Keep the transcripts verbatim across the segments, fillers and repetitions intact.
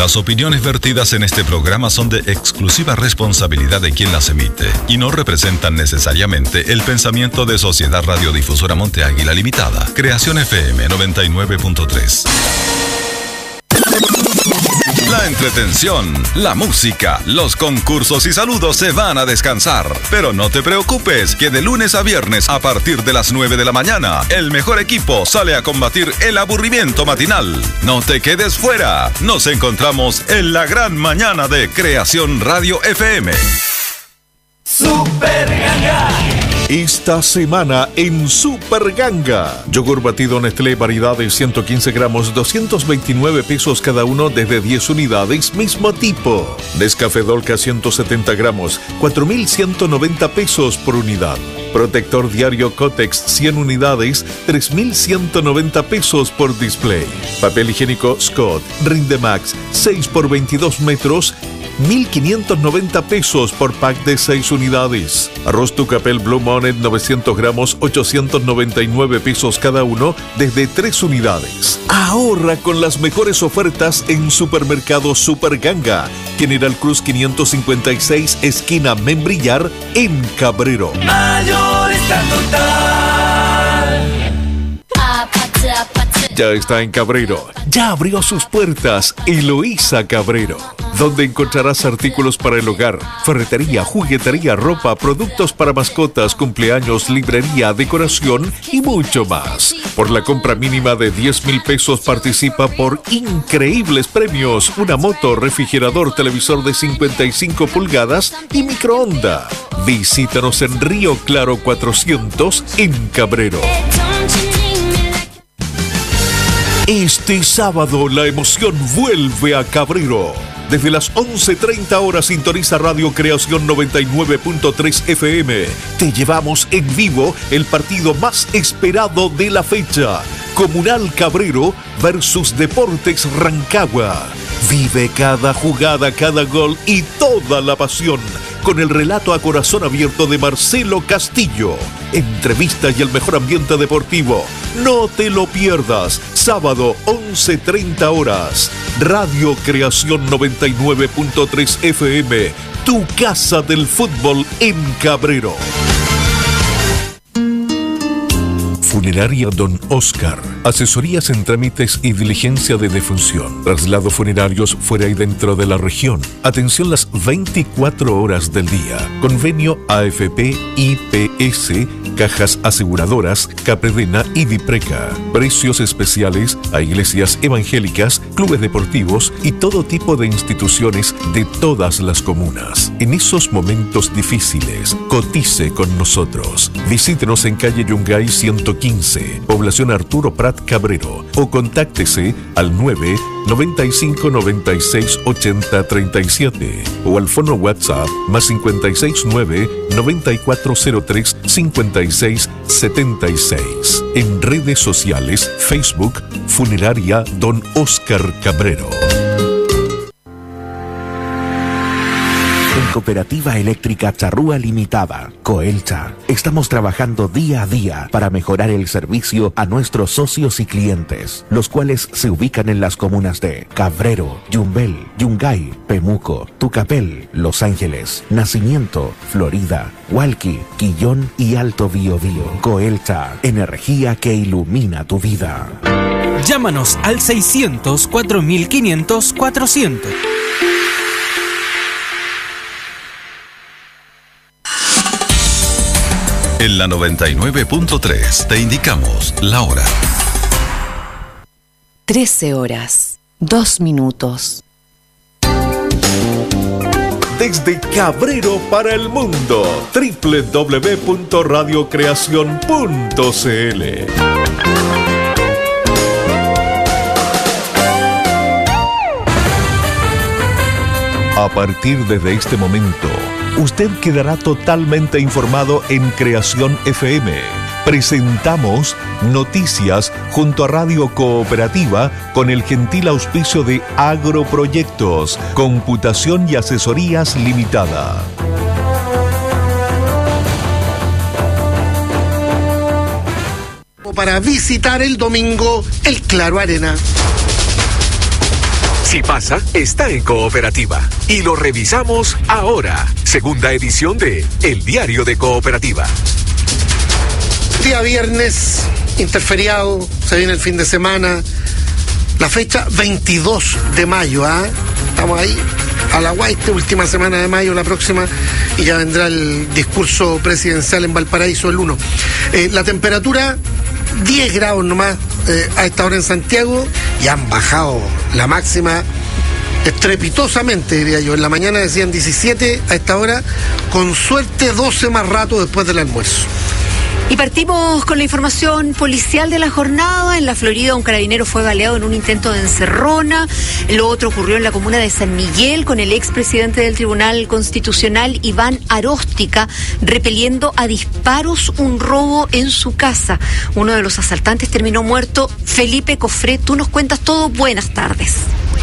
Las opiniones vertidas en este programa son de exclusiva responsabilidad de quien las emite y no representan necesariamente el pensamiento de Sociedad Radiodifusora Monte Águila Limitada. Creación F M noventa y nueve punto tres. La entretención, la música, los concursos y saludos se van a descansar. Pero no te preocupes, que de lunes a viernes a partir de las nueve de la mañana, el mejor equipo sale a combatir el aburrimiento matinal. No te quedes fuera. Nos encontramos en la gran mañana de Creación Radio F M. Super Ganga. Esta semana en Super Ganga, yogur batido Nestlé variedades ciento quince gramos, doscientos veintinueve pesos cada uno desde diez unidades, mismo tipo. Nescafé Dolca ciento setenta gramos, cuatro mil ciento noventa pesos por unidad. Protector diario Cotex cien unidades, tres mil ciento noventa pesos por display. Papel higiénico Scott Rindemax seis por veintidós metros, mil quinientos noventa pesos por pack de seis unidades. Arroz Tucapel Blue Monet novecientos gramos, ochocientos noventa y nueve pesos cada uno desde tres unidades. Ahorra con las mejores ofertas en Supermercado Super Ganga, General Cruz quinientos cincuenta y seis, esquina Membrillar, en Cabrero. Mayorista Total. Ya está en Cabrero. Ya abrió sus puertas Eloísa Cabrero, donde encontrarás artículos para el hogar, ferretería, juguetería, ropa, productos para mascotas, cumpleaños, librería, decoración y mucho más. Por la compra mínima de diez mil pesos participa por increíbles premios: una moto, refrigerador, televisor de cincuenta y cinco pulgadas y microondas. Visítanos en Río Claro cuatrocientos en Cabrero. Este sábado la emoción vuelve a Cabrero. Desde las once treinta horas sintoniza Radio Creación noventa y nueve punto tres F M. Te llevamos en vivo el partido más esperado de la fecha: Comunal Cabrero versus Deportes Rancagua. Vive cada jugada, cada gol y toda la pasión con el relato a corazón abierto de Marcelo Castillo. Entrevistas y el mejor ambiente deportivo. No te lo pierdas. Sábado, once treinta horas. Radio Creación noventa y nueve punto tres F M. Tu casa del fútbol en Cabrero. Funeraria Don Oscar. Asesorías en trámites y diligencia de defunción. Traslados funerarios fuera y dentro de la región. Atención las veinticuatro horas del día. Convenio A F P, I P S, Cajas Aseguradoras, Capredena y Dipreca. Precios especiales a iglesias evangélicas, clubes deportivos y todo tipo de instituciones de todas las comunas. En esos momentos difíciles, cotice con nosotros. Visítenos en calle Yungay ciento quince, población Arturo Prat Cabrero, o contáctese al nueve noventa y cinco noventa y seis ochenta treinta y siete o al fono WhatsApp más cincuenta y seis nueve noventa y cuatro cero tres cincuenta y seis setenta y seis. En redes sociales, Facebook, Funeraria Don Oscar Cabrero. En Cooperativa Eléctrica Charrúa Limitada, Coelcha, estamos trabajando día a día para mejorar el servicio a nuestros socios y clientes, los cuales se ubican en las comunas de Cabrero, Yumbel, Yungay, Pemuco, Tucapel, Los Ángeles, Nacimiento, Florida, Hualqui, Quillón y Alto Biobío. Coelcha, energía que ilumina tu vida. Llámanos al seiscientos, cuatro mil quinientos, cuatrocientos. En la noventa y nueve punto tres te indicamos la hora. trece horas, dos minutos. Desde Cabrero para el mundo, doble u doble u doble u punto radio creación punto c l. A partir de este momento, usted quedará totalmente informado en Creación F M. Presentamos Noticias junto a Radio Cooperativa con el gentil auspicio de Agroproyectos, Computación y Asesorías Limitada. Para visitar el domingo el Claro Arena. Si pasa, está en Cooperativa. Y lo revisamos ahora. Segunda edición de El Diario de Cooperativa. Día viernes, interferiado, se viene el fin de semana. La fecha veintidós de mayo, ¿ah? ¿eh? Estamos ahí, a la guaite, última semana de mayo, la próxima, y ya vendrá el discurso presidencial en Valparaíso el uno. Eh, la temperatura, diez grados nomás eh, a esta hora en Santiago, y han bajado la máxima estrepitosamente, diría yo. En la mañana decían diecisiete, a esta hora, con suerte doce más rato después del almuerzo. Y partimos con la información policial de la jornada. En la Florida, un carabinero fue baleado en un intento de encerrona. Lo otro ocurrió en la comuna de San Miguel, con el expresidente del Tribunal Constitucional, Iván Aróstica, repeliendo a disparos un robo en su casa. Uno de los asaltantes terminó muerto. Felipe Cofré, tú nos cuentas todo. Buenas tardes.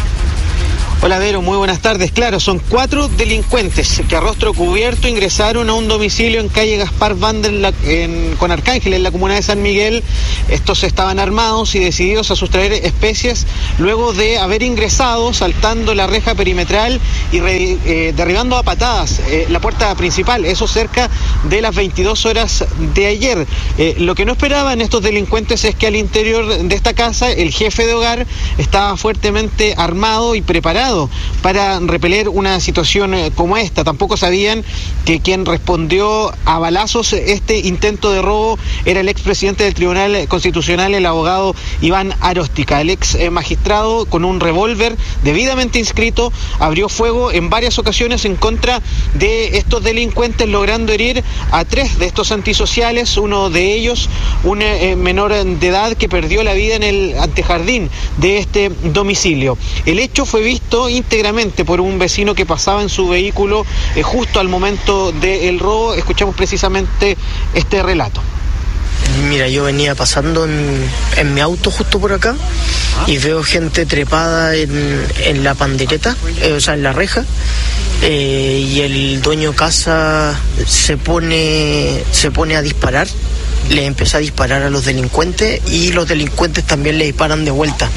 Hola Vero, muy buenas tardes. Claro, son cuatro delincuentes que a rostro cubierto ingresaron a un domicilio en calle Gaspar Vander en, con Arcángel, en la comuna de San Miguel. Estos estaban armados y decididos a sustraer especies luego de haber ingresado saltando la reja perimetral y re, eh, derribando a patadas eh, la puerta principal, eso cerca de las veintidós horas de ayer. Eh, lo que no esperaban estos delincuentes es que al interior de esta casa el jefe de hogar estaba fuertemente armado y preparado para repeler una situación como esta. Tampoco sabían que quien respondió a balazos este intento de robo era el expresidente del Tribunal Constitucional, el abogado Iván Aróstica. El ex magistrado, con un revólver debidamente inscrito, abrió fuego en varias ocasiones en contra de estos delincuentes, logrando herir a tres de estos antisociales, uno de ellos un eh, menor de edad que perdió la vida en el antejardín de este domicilio. El hecho fue visto íntegramente por un vecino que pasaba en su vehículo eh, justo al momento del robo. Escuchamos precisamente este relato. Mira, yo venía pasando en, en mi auto justo por acá y veo gente trepada en, en la pandereta, eh, o sea, en la reja, eh, y el dueño casa se pone, se pone a disparar. Le empieza a disparar a los delincuentes y los delincuentes también le disparan de vuelta.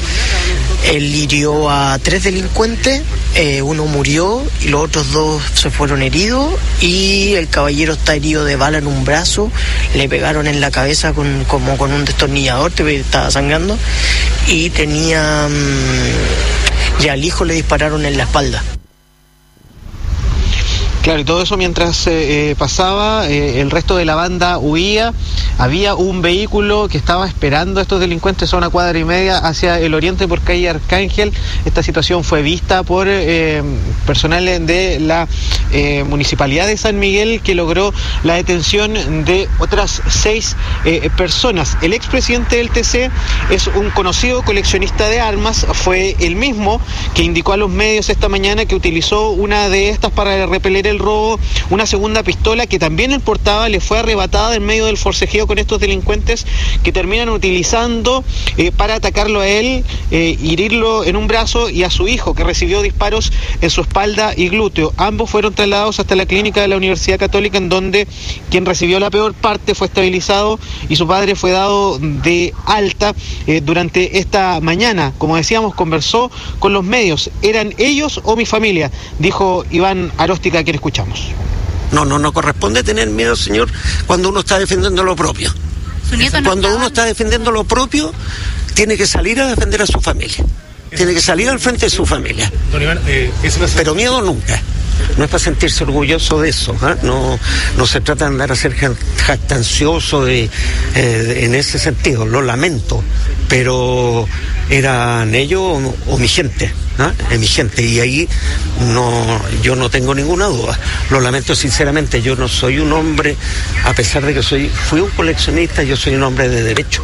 Él hirió a tres delincuentes, eh, uno murió y los otros dos se fueron heridos, y el caballero está herido de bala en un brazo, le pegaron en la cabeza con, como con un destornillador, estaba sangrando, y tenía mmm, y al hijo le dispararon en la espalda. Claro, y todo eso mientras eh, pasaba, eh, el resto de la banda huía. Había un vehículo que estaba esperando a estos delincuentes a una cuadra y media hacia el oriente por calle Arcángel. Esta situación fue vista por eh, personal de la eh, Municipalidad de San Miguel, que logró la detención de otras seis eh, personas. El expresidente del T C es un conocido coleccionista de armas, fue el mismo que indicó a los medios esta mañana que utilizó una de estas para repeler el robo. Una segunda pistola que también él portaba le fue arrebatada en medio del forcejeo con estos delincuentes, que terminan utilizando eh, para atacarlo a él, eh, herirlo en un brazo, y a su hijo, que recibió disparos en su espalda y glúteo. Ambos fueron trasladados hasta la clínica de la Universidad Católica, en donde quien recibió la peor parte fue estabilizado y su padre fue dado de alta eh, durante esta mañana. Como decíamos, conversó con los medios. ¿Eran ellos o mi familia?, dijo Iván Aróstica, a quien escuchamos. No, no, no corresponde tener miedo, señor, cuando uno está defendiendo lo propio. ¿Su nieto no cuando estaba? Uno está defendiendo lo propio, tiene que salir a defender a su familia. Tiene que salir al frente de su familia. Don Iván, eh, ¿es una... Pero miedo nunca. No es para sentirse orgulloso de eso, ¿eh? no, no se trata de andar a ser jactancioso de, eh, de, en ese sentido, lo lamento, pero eran ellos o, o mi gente, ¿eh? Es mi gente, y ahí no, yo no tengo ninguna duda. Lo lamento sinceramente, yo no soy un hombre, a pesar de que soy, fui un coleccionista, yo soy un hombre de derecho.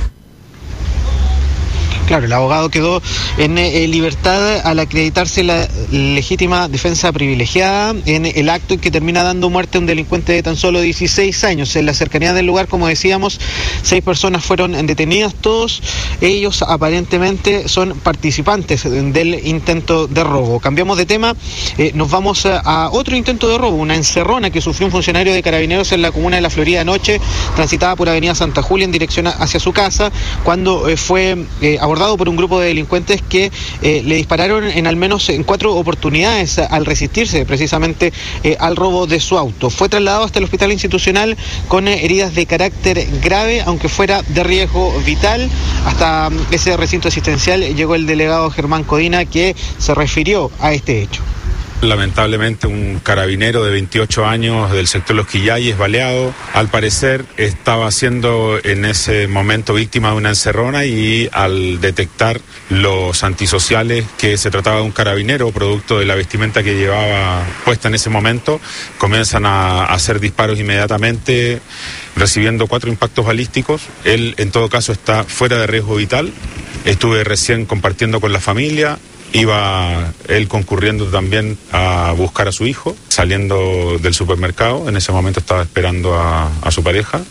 Claro, el abogado quedó en eh, libertad al acreditarse la legítima defensa privilegiada en el acto en que termina dando muerte a un delincuente de tan solo dieciséis años. En la cercanía del lugar, como decíamos, seis personas fueron detenidas. Todos ellos aparentemente son participantes del intento de robo. Cambiamos de tema, eh, nos vamos a, a otro intento de robo, una encerrona que sufrió un funcionario de Carabineros en la comuna de La Florida anoche. Transitaba por Avenida Santa Julia en dirección a, hacia su casa, cuando eh, fue eh, abordado abordado por un grupo de delincuentes que eh, le dispararon en al menos en cuatro oportunidades al resistirse precisamente eh, al robo de su auto. Fue trasladado hasta el hospital institucional con eh, heridas de carácter grave, aunque fuera de riesgo vital. Hasta ese recinto asistencial llegó el delegado Germán Codina, que se refirió a este hecho. Lamentablemente un carabinero de veintiocho años del sector Los Quillayes baleado. Al parecer estaba siendo en ese momento víctima de una encerrona y al detectar los antisociales que se trataba de un carabinero producto de la vestimenta que llevaba puesta en ese momento, comienzan a hacer disparos inmediatamente, recibiendo cuatro impactos balísticos. Él en todo caso está fuera de riesgo vital. Estuve recién compartiendo con la familia. Iba él concurriendo también a buscar a su hijo, saliendo del supermercado. En ese momento estaba esperando a, a su pareja.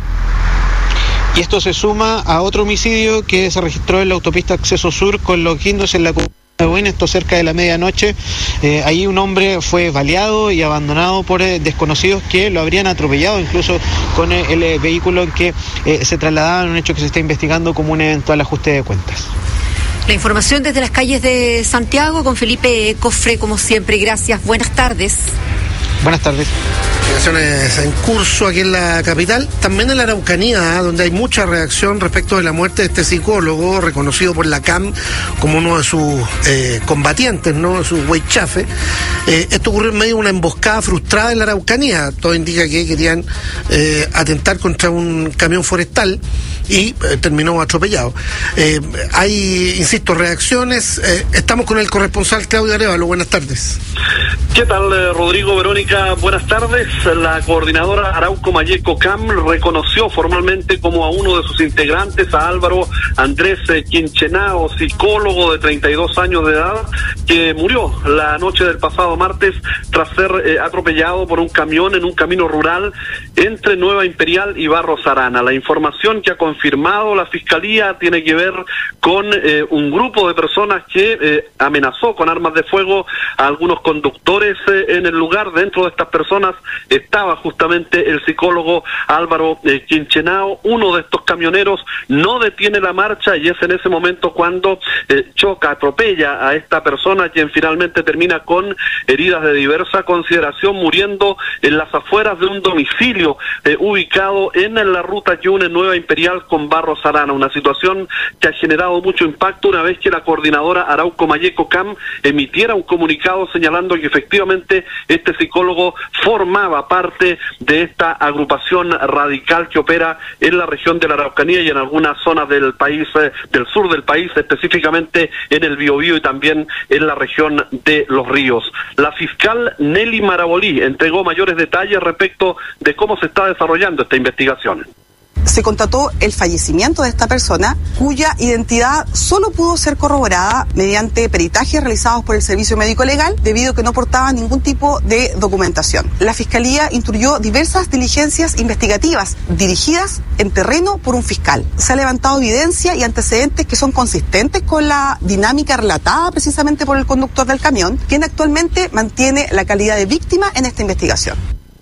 Y esto se suma a otro homicidio que se registró en la autopista Acceso Sur con Los Guindos en la comuna de Buin, esto cerca de la medianoche. Eh, ahí un hombre fue baleado y abandonado por eh, desconocidos que lo habrían atropellado, incluso con eh, el eh, vehículo en que eh, se trasladaban, un hecho que se está investigando como un eventual ajuste de cuentas. La información desde las calles de Santiago con Felipe Cofre, como siempre. Gracias. Buenas tardes. Buenas tardes. Investigaciones en curso aquí en la capital, también en la Araucanía, ¿eh? Donde hay mucha reacción respecto de la muerte de este psicólogo, reconocido por la C A M como uno de sus eh, combatientes, ¿no? De sus huaychafes. Eh, esto ocurrió en medio de una emboscada frustrada en la Araucanía. Todo indica que querían eh, atentar contra un camión forestal y eh, terminó atropellado. Eh, hay, insisto, reacciones. Eh, estamos con el corresponsal Claudio Arevalo. Buenas tardes. ¿Qué tal, eh, Rodrigo, Verónica? Buenas tardes. La coordinadora Arauco Mayeco C A M reconoció formalmente como a uno de sus integrantes, a Álvaro Andrés eh, Quinchenao, psicólogo de treinta y dos años de edad, que murió la noche del pasado martes tras ser eh, atropellado por un camión en un camino rural entre Nueva Imperial y Barros Arana. La información que ha confirmado la Fiscalía tiene que ver con eh, un grupo de personas que eh, amenazó con armas de fuego a algunos conductores eh, en el lugar. Dentro de estas personas estaba justamente el psicólogo Álvaro eh, Quinchenao. Uno de estos camioneros no detiene la marcha y es en ese momento cuando eh, choca, atropella a esta persona, quien finalmente termina con heridas de diversa consideración, muriendo en las afueras de un domicilio eh, ubicado en la ruta Yune Nueva Imperial con Barros Arana. Una situación que ha generado mucho impacto una vez que la coordinadora Arauco Mayeco C A M emitiera un comunicado señalando que efectivamente este psicólogo formaba parte de esta agrupación radical que opera en la región de la Araucanía y en algunas zonas del país, eh, del sur del país, específicamente en el Biobío y también en la región de Los Ríos. La fiscal Nelly Marabolí entregó mayores detalles respecto de cómo se está desarrollando esta investigación. Se constató el fallecimiento de esta persona, cuya identidad solo pudo ser corroborada mediante peritajes realizados por el Servicio Médico Legal, debido a que no portaba ningún tipo de documentación. La Fiscalía instruyó diversas diligencias investigativas dirigidas en terreno por un fiscal. Se ha levantado evidencia y antecedentes que son consistentes con la dinámica relatada precisamente por el conductor del camión, quien actualmente mantiene la calidad de víctima en esta investigación.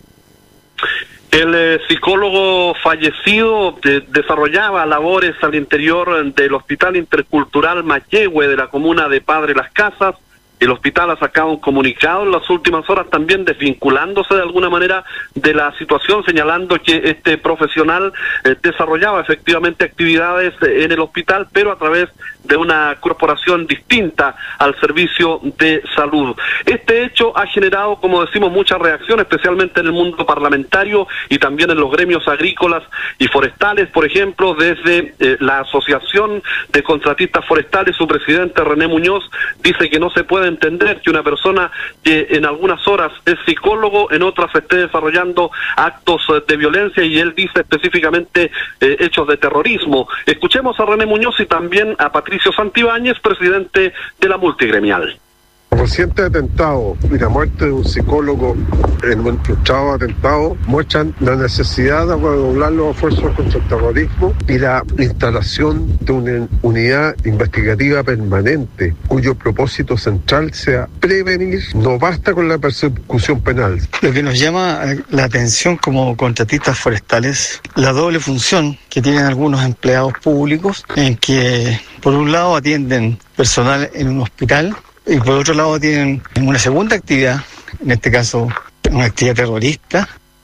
El eh, psicólogo fallecido de, desarrollaba labores al interior del Hospital Intercultural Mayehue de la comuna de Padre Las Casas. El hospital ha sacado un comunicado en las últimas horas también desvinculándose de alguna manera de la situación, señalando que este profesional eh, desarrollaba efectivamente actividades en el hospital, pero a través de una corporación distinta al servicio de salud. Este hecho ha generado, como decimos, mucha reacción, especialmente en el mundo parlamentario y también en los gremios agrícolas y forestales. Por ejemplo, desde eh, la Asociación de Contratistas Forestales, su presidente René Muñoz dice que no se puede entender que una persona que en algunas horas es psicólogo, en otras esté desarrollando actos eh, de violencia, y él dice específicamente eh, hechos de terrorismo. Escuchemos a René Muñoz y también a Patricio Santibáñez, presidente de la multigremial. Recientes atentados y la muerte de un psicólogo en un frustrado atentado muestran la necesidad de redoblar los esfuerzos contra el terrorismo y la instalación de una unidad investigativa permanente cuyo propósito central sea prevenir. No basta con la persecución penal. Lo que nos llama la atención como contratistas forestales, la doble función que tienen algunos empleados públicos, en que por un lado atienden personal en un hospital y por otro lado tienen una segunda actividad, en este caso una actividad terrorista.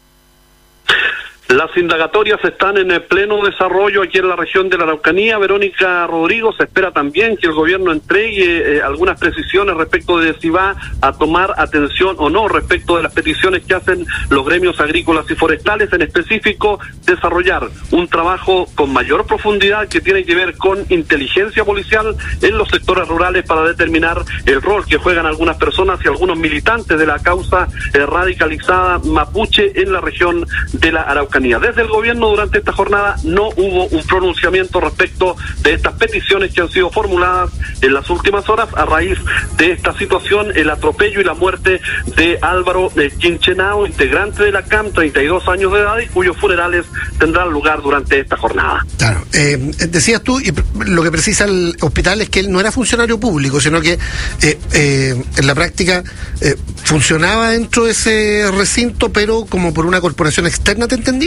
Las indagatorias están en el pleno desarrollo aquí en la región de la Araucanía. Verónica Rodrigo, se espera también que el gobierno entregue eh, algunas precisiones respecto de si va a tomar atención o no respecto de las peticiones que hacen los gremios agrícolas y forestales, en específico desarrollar un trabajo con mayor profundidad que tiene que ver con inteligencia policial en los sectores rurales para determinar el rol que juegan algunas personas y algunos militantes de la causa eh, radicalizada mapuche en la región de la Araucanía. Desde el gobierno durante esta jornada no hubo un pronunciamiento respecto de estas peticiones que han sido formuladas en las últimas horas a raíz de esta situación, el atropello y la muerte de Álvaro eh, Quinchenao, integrante de la C A M, treinta y dos años de edad, y cuyos funerales tendrán lugar durante esta jornada. Claro, eh, decías tú, y lo que precisa el hospital es que él no era funcionario público, sino que eh, eh, en la práctica eh, funcionaba dentro de ese recinto, pero como por una corporación externa, ¿te entendí?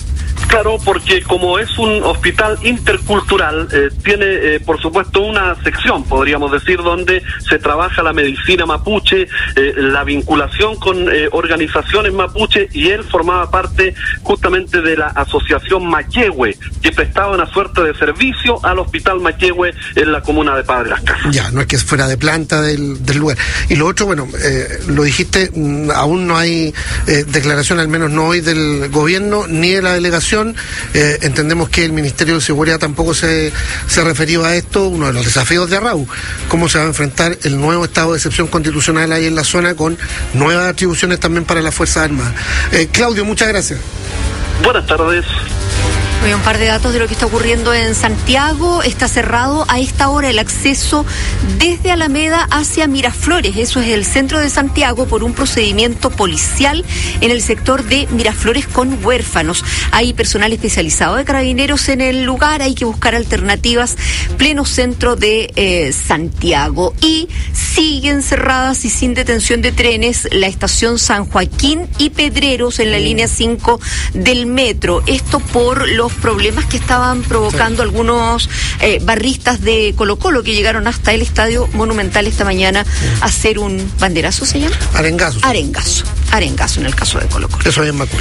Claro, porque como es un hospital intercultural, eh, tiene eh, por supuesto una sección, podríamos decir, donde se trabaja la medicina mapuche, eh, la vinculación con eh, organizaciones mapuche, y él formaba parte justamente de la asociación Maquehue, que prestaba una suerte de servicio al hospital Maquehue en la comuna de Padre Las Casas. Ya, no es que fuera de planta del, del lugar. Y lo otro, bueno, eh, lo dijiste, mmm, aún no hay eh, declaración, al menos no hoy, del gobierno ni de la delegación. Eh, entendemos que el Ministerio de Seguridad tampoco se, se referió a esto, uno de los desafíos de Arau, cómo se va a enfrentar el nuevo estado de excepción constitucional ahí en la zona, con nuevas atribuciones también para las Fuerzas Armadas. Eh, Claudio, muchas gracias. Buenas tardes. Voy a un par de datos de lo que está ocurriendo en Santiago. Está cerrado a esta hora el acceso desde Alameda hacia Miraflores. Eso es el centro de Santiago, por un procedimiento policial en el sector de Miraflores con huérfanos. Hay personal especializado de carabineros en el lugar. Hay que buscar alternativas. Pleno centro de eh, Santiago. Y siguen cerradas y sin detención de trenes la estación San Joaquín y Pedreros en la línea cinco del metro. Esto por los problemas que estaban provocando sí. algunos eh, barristas de Colo-Colo que llegaron hasta el Estadio Monumental esta mañana sí. a hacer un banderazo, ¿se llama? Arengazo. Arengazo. Arengazo en el caso de Colo-Colo. Eso bien me acuerdo.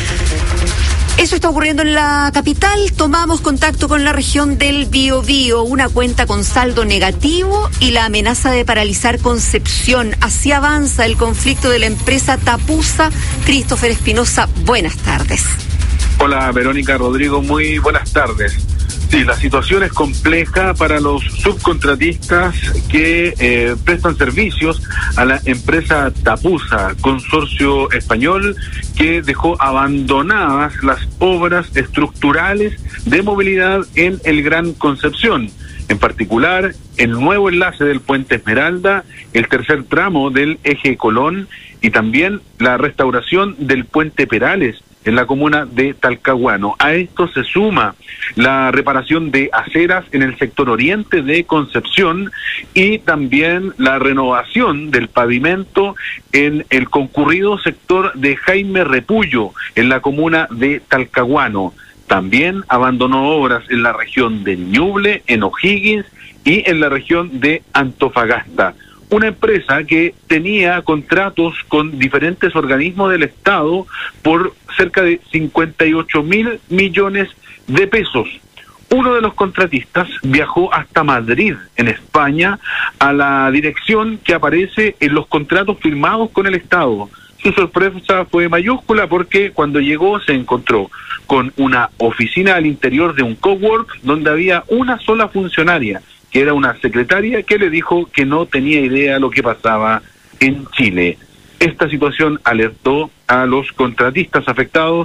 Eso está ocurriendo en la capital. Tomamos contacto con la región del Biobío, una cuenta con saldo negativo y la amenaza de paralizar Concepción. Así avanza el conflicto de la empresa Tapusa. Christopher Espinosa, buenas tardes. Hola Verónica Rodrigo, muy buenas tardes. Sí, la situación es compleja para los subcontratistas que eh, prestan servicios a la empresa Tapusa, consorcio español que dejó abandonadas las obras estructurales de movilidad en el Gran Concepción. En particular, el nuevo enlace del Puente Esmeralda, el tercer tramo del Eje Colón y también la restauración del Puente Perales en la comuna de Talcahuano. A esto se suma la reparación de aceras en el sector oriente de Concepción y también la renovación del pavimento en el concurrido sector de Jaime Repullo en la comuna de Talcahuano. También abandonó obras en la región de Ñuble, en O'Higgins y en la región de Antofagasta. Una empresa que tenía contratos con diferentes organismos del Estado por cerca de cincuenta y ocho mil millones de pesos. Uno de los contratistas viajó hasta Madrid, en España, a la dirección que aparece en los contratos firmados con el Estado. Su sorpresa fue mayúscula porque cuando llegó se encontró con una oficina al interior de un cowork donde había una sola funcionaria, que era una secretaria que le dijo que no tenía idea de lo que pasaba en Chile. Esta situación alertó a los contratistas afectados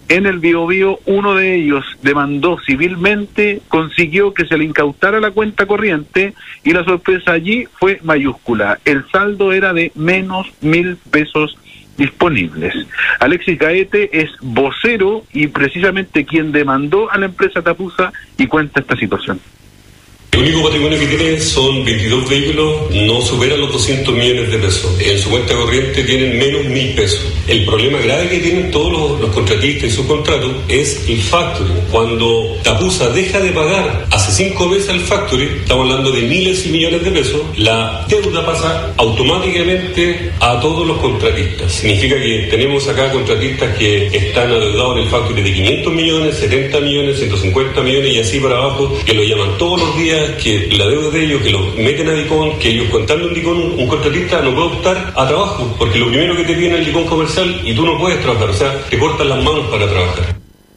en el Biobío, uno de ellos demandó civilmente, consiguió que se le incautara la cuenta corriente y la sorpresa allí fue mayúscula. El saldo era de menos mil pesos disponibles. Alexis Gaete es vocero y precisamente quien demandó a la empresa Tapusa y cuenta esta situación. El único patrimonio que tiene son veintidós vehículos, no superan los doscientos millones de pesos. En su cuenta corriente tienen menos mil pesos. El problema grave que tienen todos los, los contratistas y subcontratos es el factoring. Cuando Tapusa deja de pagar hace cinco meses el factoring, estamos hablando de miles y millones de pesos, la deuda pasa automáticamente a todos los contratistas. Significa que tenemos acá contratistas que están adeudados en el factoring de quinientos millones, setenta millones, ciento cincuenta millones y así para abajo, que lo llaman todos los días, que la deuda de ellos, que los meten a DICON, que ellos contando un DICON, un, un contratista no puede optar a trabajo, porque lo primero que te viene el DICON comercial y tú no puedes trabajar, o sea, te cortan las manos para trabajar.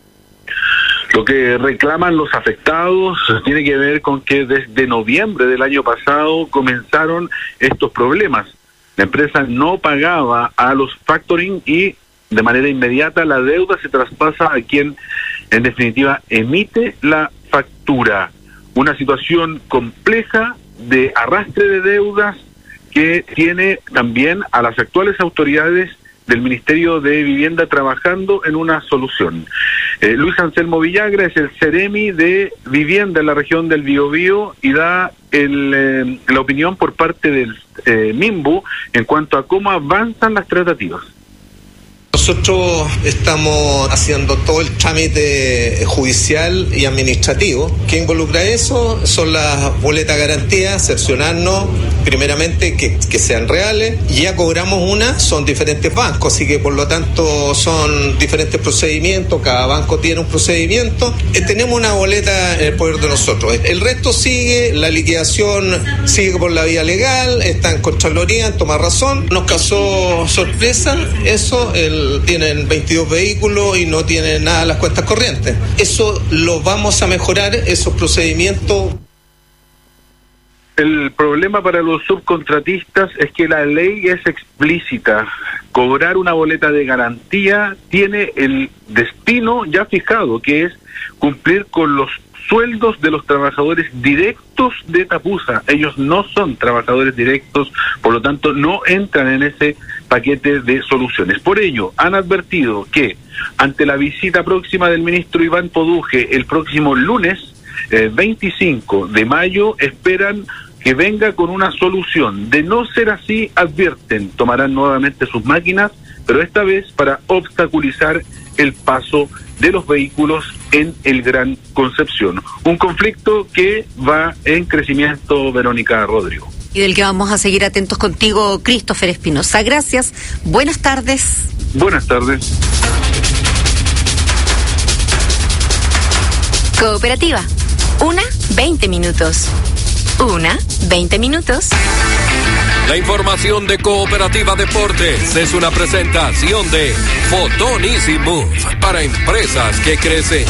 Lo que reclaman los afectados tiene que ver con que desde noviembre del año pasado comenzaron estos problemas. La empresa no pagaba a los factoring y de manera inmediata la deuda se traspasa a quien en definitiva emite la factura. Una situación compleja de arrastre de deudas que tiene también a las actuales autoridades del Ministerio de Vivienda trabajando en una solución. Eh, Luis Anselmo Villagra es el Ceremi de Vivienda en la región del Biobío y da el, eh, la opinión por parte del eh, MIMBU en cuanto a cómo avanzan las tratativas. Nosotros estamos haciendo todo el trámite judicial y administrativo. ¿Qué involucra eso? Son las boletas de garantía, cerciorarnos primeramente que, que sean reales. Ya cobramos una, son diferentes bancos, así que por lo tanto son diferentes procedimientos, cada banco tiene un procedimiento. Eh, tenemos una boleta en el poder de nosotros. El resto sigue, la liquidación sigue por la vía legal, está en Contraloría, en toma razón. Nos causó sorpresa eso, el tienen veintidós vehículos y no tienen nada en las cuentas corrientes. Eso lo vamos a mejorar, esos procedimientos. El problema para los subcontratistas es que la ley es explícita. Cobrar una boleta de garantía tiene el destino ya fijado, que es cumplir con los sueldos de los trabajadores directos de Tapusa. Ellos no son trabajadores directos, por lo tanto no entran en ese paquete de soluciones. Por ello, han advertido que ante la visita próxima del ministro Iván Poduje el próximo lunes eh, veinticinco de mayo, esperan que venga con una solución. De no ser así, advierten, tomarán nuevamente sus máquinas, pero esta vez para obstaculizar el paso de los vehículos en el Gran Concepción. Un conflicto que va en crecimiento, Verónica Rodrigo. Y del que vamos a seguir atentos contigo, Christopher Espinosa. Gracias. Buenas tardes. Buenas tardes. Cooperativa. Una, veinte minutos. Una, veinte minutos. La información de Cooperativa Deportes es una presentación de Fotón Easy Move para empresas que crecen.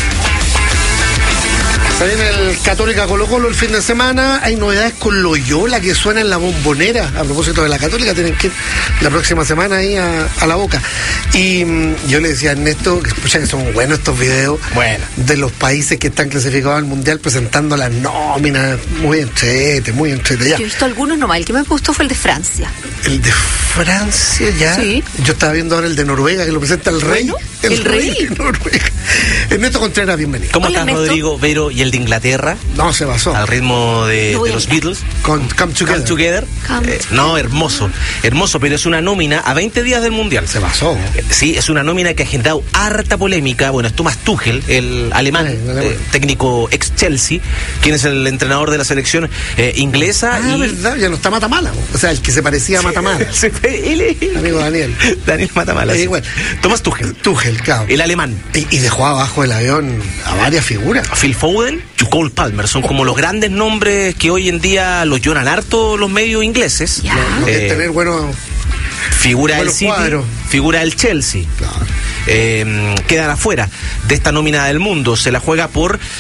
Se viene el Católica Colo Colo el fin de semana. Hay novedades con Loyola que suena en la Bombonera. A propósito de la Católica, tienen que ir la próxima semana ahí a, a la Boca. Y mm, yo le decía a Ernesto, que escucha que son buenos estos videos bueno. de los países que están clasificados al Mundial presentando las nóminas. Muy entrete, muy entrete. Ya. Yo he visto algunos nomás. El que me gustó fue el de Francia. El de Francia, ya. Sí. Yo estaba viendo ahora el de Noruega, que lo presenta el rey. Bueno, el, el rey. rey de Noruega. Ernesto Contreras, bienvenido. ¿Cómo Hola, estás, Ernesto? Rodrigo, Vero y el de Inglaterra? No, se basó. Al ritmo de, de los Beatles. Con Come Together. Come Together. Come eh, no, hermoso. Hermoso, pero es una nómina a veinte días del Mundial. Se basó. Eh, sí, es una nómina que ha generado harta polémica. Bueno, es Thomas Tuchel, el alemán, sí, el alemán. Eh, técnico ex-Chelsea, quien es el entrenador de la selección eh, inglesa. Ah, y... verdad, ya no está Matamala. O sea, el que se parecía a Matamala. Sí, él es... Amigo Daniel. Daniel Matamala. Eh, sí. Bueno. Thomas Tuchel. Tuchel, claro. El alemán. Y, y dejó abajo del avión a varias figuras. Phil Foden y Cole Palmer son como los grandes nombres que hoy en día los lloran harto los medios ingleses. Ya. No, eh, tener bueno, figura del City, cuadros. Figura del Chelsea. Claro. Eh, quedan afuera de esta nómina del mundo. Se la juega por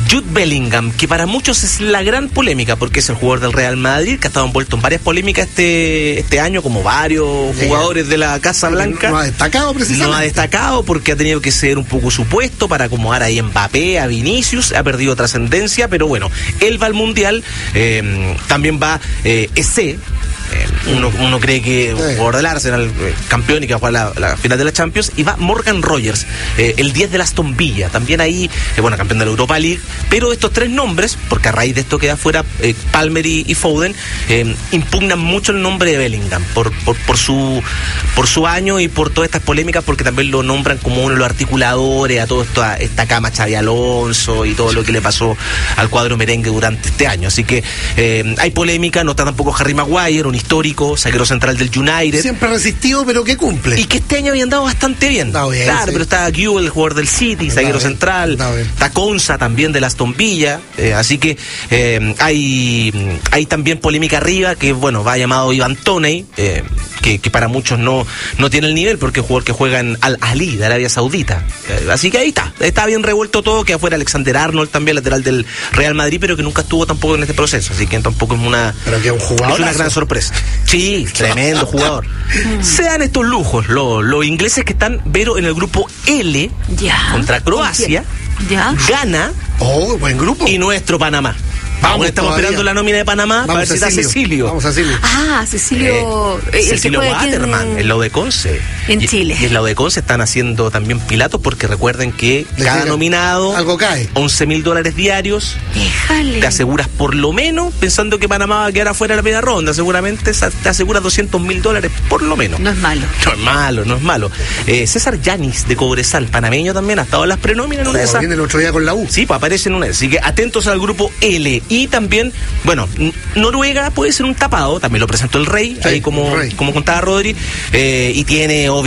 Jude Bellingham, que para muchos es la gran polémica, porque es el jugador del Real Madrid, que ha estado envuelto en varias polémicas este, este año, como varios jugadores de la Casa Blanca. No ha destacado precisamente. No ha destacado porque ha tenido que ceder un poco su puesto para acomodar ahí a Mbappé, a Vinicius, ha perdido trascendencia, pero bueno, él va al Mundial, eh, también va eh, ese. Eh, uno, uno cree que sí. Jugador del Arsenal, eh, campeón y que va a jugar la, la final de la Champions, y va Morgan Rogers, eh, el diez de la Aston Villa, también ahí, eh, bueno, campeón de la Europa League, pero estos tres nombres, porque a raíz de esto queda fuera eh, Palmer y, y Foden, eh, impugnan mucho el nombre de Bellingham, por, por, por, su, por su año y por todas estas polémicas, porque también lo nombran como uno de los articuladores a toda esta, esta cama Xabi Alonso y todo lo que le pasó al cuadro merengue durante este año, así que eh, hay polémica, no está tampoco Harry Maguire, un histórico, zaguero central del United. Siempre resistido, pero que cumple. Y que este año había andado bastante bien. Está bien, claro, sí. pero está Guiu, el jugador del City, está zaguero bien, central. Está, está Konsa también de la Aston Villa. Eh, así que eh, hay, hay también polémica arriba, que bueno, va llamado Ivan Toney, eh, que, que para muchos no, no tiene el nivel, porque es un jugador que juega en Al Ahly de Arabia Saudita. Eh, así que ahí está. Está bien revuelto todo, que afuera Alexander Arnold también, lateral del Real Madrid, pero que nunca estuvo tampoco en este proceso. Así que tampoco es una, pero que un jugador es una gran sorpresa. Sí, tremendo jugador. Se dan estos lujos los, los ingleses que están, Vero, en el grupo L, ya. Contra Croacia, ya. Ghana, oh, buen grupo. Y nuestro Panamá. Vamos, Aún estamos todavía. esperando la nómina de Panamá. Vamos para ver si está Cecilio. Vamos a Cecilio. Ah, Cecilio. Eh, Cecilio Waterman, en... el lado de Conce. En Chile. Y en el lado de Conce están haciendo también pilatos, porque recuerden que cada llega, nominado. Algo cae. once mil dólares diarios. Déjale. Te aseguras por lo menos, pensando que Panamá va a quedar afuera de la primera ronda. Seguramente te aseguras doscientos mil dólares por lo menos. No es malo. No es malo, no es malo. Eh, César Yanis de Cobresal, panameño también, ha estado en las prenóminas en una de esas. Viene el otro día con la U. Sí, pues aparece en una. Así que atentos al grupo L. Y también. Bueno, Noruega puede ser un tapado, también lo presentó el Rey, sí, ahí como, rey. como contaba Rodri, eh, y tiene obviamente